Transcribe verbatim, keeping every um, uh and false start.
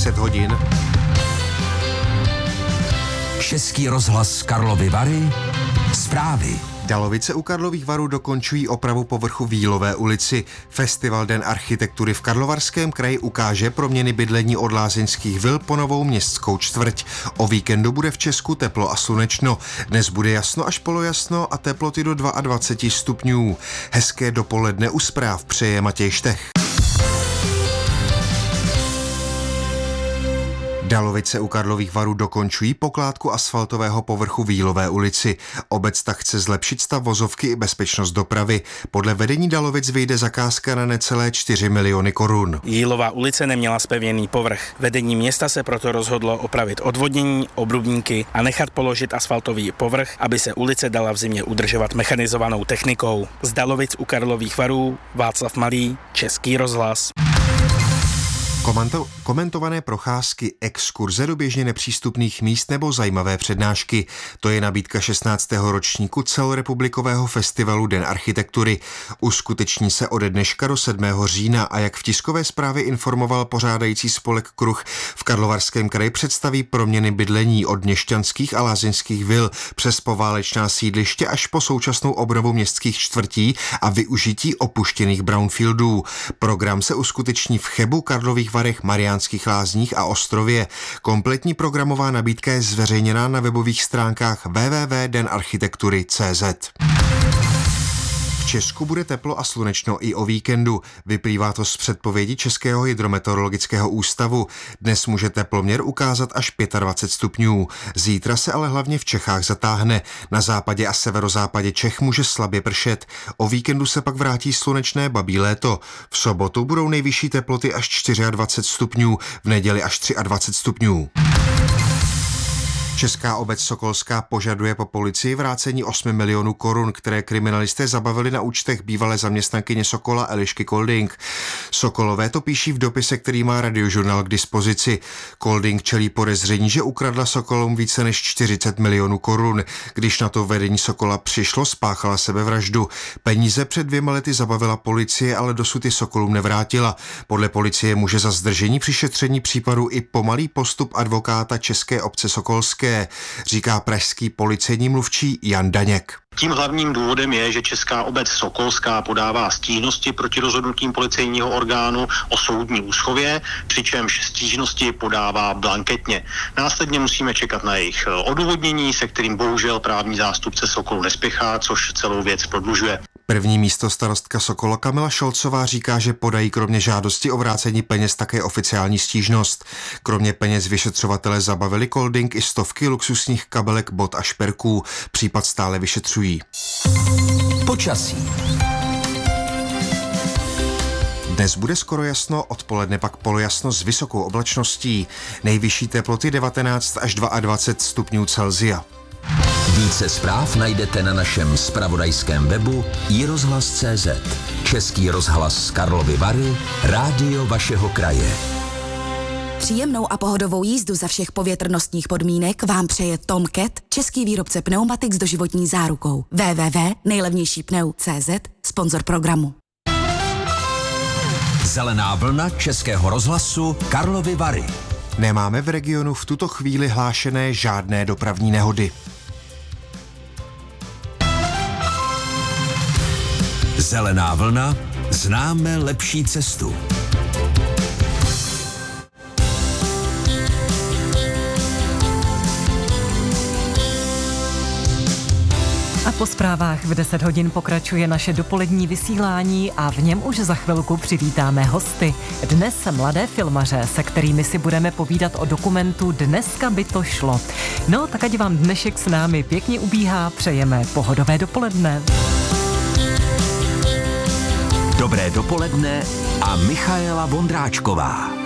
deset hodin. Český rozhlas Karlovy Vary. Zprávy. Dalovice u Karlových Varů dokončují opravu povrchu v Jílové ulici. Festival Den architektury v Karlovarském kraji ukáže proměny bydlení od lázeňských vil po novou městskou čtvrť. O víkendu bude v Česku teplo a slunečno. Dnes bude jasno až polojasno a teploty do dvacet dva stupňů. Hezké dopoledne u zpráv přeje Matěj Štech. Dalovice u Karlových Varů dokončují pokládku asfaltového povrchu v Jílové ulici. Obec tak chce zlepšit stav vozovky i bezpečnost dopravy. Podle vedení Dalovic vyjde zakázka na necelé čtyři miliony korun. Jílová ulice neměla zpevněný povrch. Vedení města se proto rozhodlo opravit odvodnění, obrubníky a nechat položit asfaltový povrch, aby se ulice dala v zimě udržovat mechanizovanou technikou. Z Dalovic u Karlových Varů Václav Malý, Český rozhlas. Komento- komentované procházky, exkurze do běžně nepřístupných míst nebo zajímavé přednášky. To je nabídka šestnáctého ročníku celorepublikového festivalu Den architektury. Uskuteční se ode dneška do sedmého října a jak v tiskové zprávě informoval pořádající spolek Kruh, v Karlovarském kraji představí proměny bydlení od měšťanských a lázeňských vil přes poválečná sídliště až po současnou obnovu městských čtvrtí a využití opuštěných brownfieldů. Program se uskuteční v Chebu, Karlových Varech, Mariánských Lázních a Ostrově. Kompletní programová nabídka je zveřejněná na webových stránkách w w w tečka den architektury tečka c z. V Česku bude teplo a slunečno i o víkendu. Vyplývá to z předpovědi Českého hydrometeorologického ústavu. Dnes může teploměr ukázat až dvacet pět stupňů. Zítra se ale hlavně v Čechách zatáhne. Na západě a severozápadě Čech může slabě pršet. O víkendu se pak vrátí slunečné babí léto. V sobotu budou nejvyšší teploty až dvacet čtyři stupňů, v neděli až dvacet tři stupňů. Česká obec Sokolská požaduje po policii vrácení osmi milionů korun, které kriminalisté zabavili na účtech bývalé zaměstnankyně Sokola Elišky Kolding. Sokolové to píší v dopise, který má Radiožurnál k dispozici. Kolding čelí podezření, že ukradla Sokolům více než čtyřicet milionů korun. Když na to vedení Sokola přišlo, spáchala sebevraždu. Peníze před dvěma lety zabavila policie, ale dosud je Sokolům nevrátila. Podle policie může za zdržení při šetření případu i pomalý postup advokáta České obce Sokolské, říká pražský policejní mluvčí Jan Daněk. Tím hlavním důvodem je, že Česká obec Sokolská podává stížnosti proti rozhodnutím policejního orgánu o soudní úschově, přičemž stížnosti podává blanketně. Následně musíme čekat na jejich odůvodnění, se kterým bohužel právní zástupce Sokolu nespěchá, což celou věc prodlužuje. První místostarostka Sokola Kamila Šolcová říká, že podají kromě žádosti o vrácení peněz také oficiální stížnost. Kromě peněz vyšetřovatele zabavili Kolding i stovky luxusních kabelek, bot a šperků. Případ stále vyšetřují. Počasí. Dnes bude skoro jasno, odpoledne pak polojasno s vysokou oblačností. Nejvyšší teploty devatenáct až dvacet dva stupňů Celsia. Více zpráv najdete na našem zpravodajském webu i rozhlas tečka cé zet. Český rozhlas Karlovy Vary, rádio vašeho kraje. Příjemnou a pohodovou jízdu za všech povětrnostních podmínek vám přeje Tom Cat, český výrobce pneumatik s doživotní zárukou. w w w tečka nejlevnější pneu tečka cé zet, sponzor programu. Zelená vlna Českého rozhlasu Karlovy Vary. Nemáme v regionu v tuto chvíli hlášené žádné dopravní nehody. Zelená vlna, známe lepší cestu. A po zprávách v deset hodin pokračuje naše dopolední vysílání a v něm už za chvilku přivítáme hosty. Dnes mladé filmaře, se kterými si budeme povídat o dokumentu Dneska by to šlo. No, tak ať vám dnešek s námi pěkně ubíhá, přejeme pohodové dopoledne. Dobré dopoledne a Michaela Vondráčková.